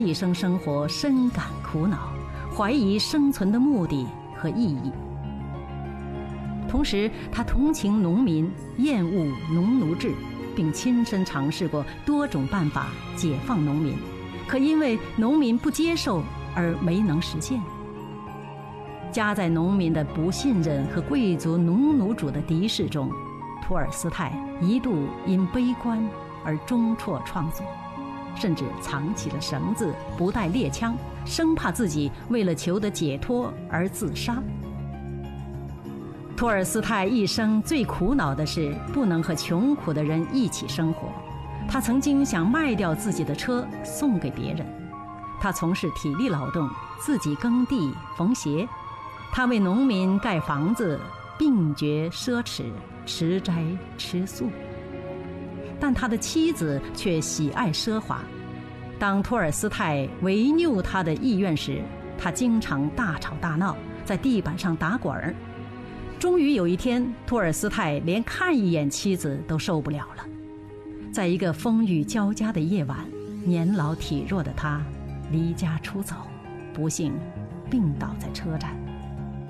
一生生活深感苦恼，怀疑生存的目的和意义。同时，他同情农民，厌恶农奴制，并亲身尝试过多种办法解放农民，可因为农民不接受而没能实现。夹在农民的不信任和贵族农奴主的敌视中，托尔斯泰一度因悲观而中辍创作，甚至藏起了绳子，不带猎枪，生怕自己为了求得解脱而自杀。托尔斯泰一生最苦恼的是不能和穷苦的人一起生活。他曾经想卖掉自己的车送给别人。他从事体力劳动，自己耕地缝鞋。他为农民盖房子，并绝奢侈，吃斋吃素。但他的妻子却喜爱奢华。当托尔斯泰违拗他的意愿时，他经常大吵大闹，在地板上打滚儿。终于有一天，托尔斯泰连看一眼妻子都受不了了。在一个风雨交加的夜晚，年老体弱的他离家出走，不幸病倒在车站。